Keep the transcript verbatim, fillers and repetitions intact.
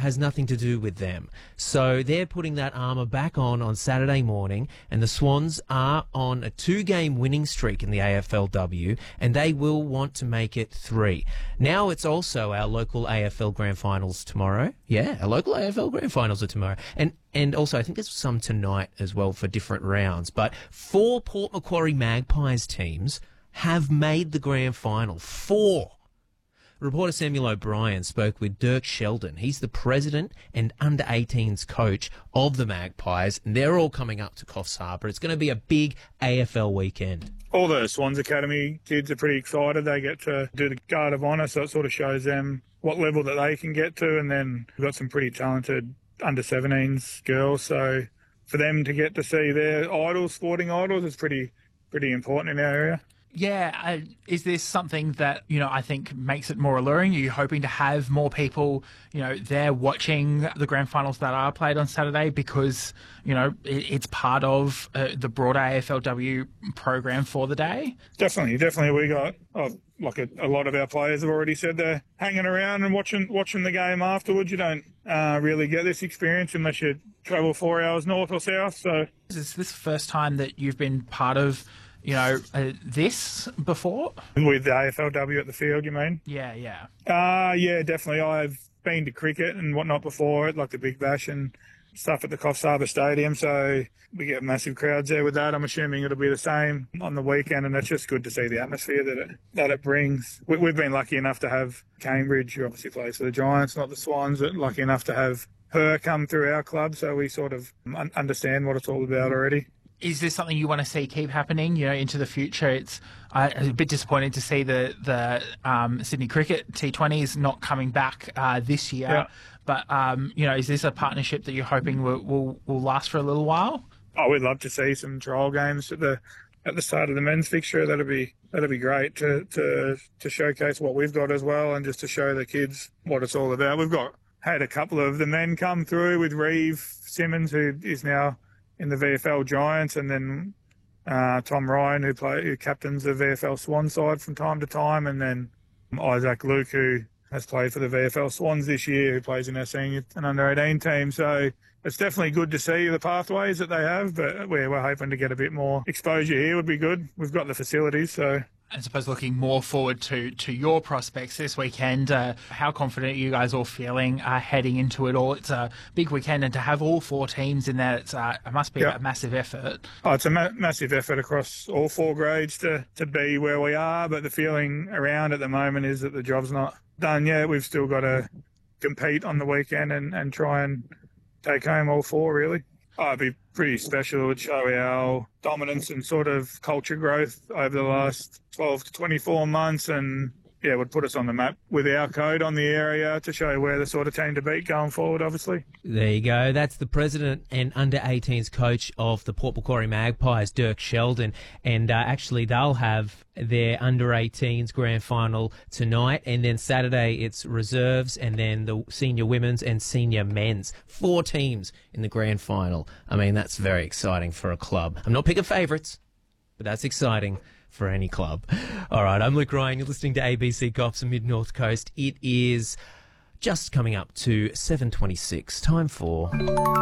has nothing to do with them. So they're putting that armour back on on Saturday morning, and the Swans are on a two-game winning streak in the A F L W, and they will want to make it three. Now it's also our local A F L Grand Finals tomorrow. Yeah, our local A F L Grand Finals are tomorrow. And and also I think there's some tonight as well for different rounds. But four Port Macquarie Magpies teams have made the grand final. Four. Reporter Samuel O'Brien spoke with Dirk Sheldon. He's the president and under eighteens coach of the Magpies, and they're all coming up to Coffs Harbour. It's going to be a big A F L weekend. All the Swans Academy kids are pretty excited. They get to do the Guard of Honour, so it sort of shows them what level that they can get to. And then we've got some pretty talented under seventeens girls, so for them to get to see their idols, sporting idols, is pretty pretty important in our area. Yeah, uh, is this something that, you know, I think makes it more alluring? Are you hoping to have more people, you know, there watching the grand finals that are played on Saturday because, you know, it, it's part of uh, the broader A F L W program for the day? Definitely, definitely. We got, oh, like a, a lot of our players have already said they're hanging around and watching watching the game afterwards. You don't uh, really get this experience unless you travel four hours north or south. So is this the first time that you've been part of, you know, uh, this before? With the A F L W at the field, you mean? Yeah, yeah. Uh, yeah, definitely. I've been to cricket and whatnot before, like the Big Bash and stuff at the Coffs Harbour Stadium, so we get massive crowds there with that. I'm assuming it'll be the same on the weekend, and it's just good to see the atmosphere that it that it brings. We, we've been lucky enough to have Cambridge, who obviously plays for the Giants, not the Swans, but lucky enough to have her come through our club, so we sort of un- understand what it's all about already. Is this something you want to see keep happening, you know, into the future? It's uh, a bit disappointing to see the the um, Sydney Cricket T twenty is not coming back uh, this year. Yeah. But um, you know, is this a partnership that you're hoping will, will will last for a little while? Oh, we'd love to see some trial games at the at the start of the men's fixture. That'd be that'd be great to to to showcase what we've got as well, and just to show the kids what it's all about. We've got had a couple of the men come through with Reeve Simmons, who is now in the V F L Giants, and then uh, Tom Ryan, who play who captains the V F L Swan side from time to time, and then Isaac Luke, who has played for the V F L Swans this year, who plays in our senior and under eighteen team. So it's definitely good to see the pathways that they have, but we're, we're hoping to get a bit more exposure here would be good. We've got the facilities, so... I suppose looking more forward to, to your prospects this weekend, uh, how confident are you guys all feeling uh, heading into it all? It's a big weekend, and to have all four teams in there, it's, uh, it must be yep. a massive effort. Oh, it's a ma- massive effort across all four grades to, to be where we are, but the feeling around at the moment is that the job's not done yet. We've still got to compete on the weekend and, and try and take home all four, really. Oh, it'd be pretty special. It would show our dominance and sort of culture growth over the last twelve to twenty-four months, and yeah, it would put us on the map with our code on the area to show where the sort of team to beat going forward, obviously. There you go. That's the president and under eighteens coach of the Port Macquarie Magpies, Dirk Sheldon. And uh, actually, they'll have their under eighteens grand final tonight. And then Saturday, it's reserves, and then the senior women's and senior men's. Four teams in the grand final. I mean, that's very exciting for a club. I'm not picking favourites, but that's exciting for any club. All right, I'm Luke Ryan. You're listening to A B C Coffs and Mid-North Coast. It is just coming up to seven twenty-six. Time for...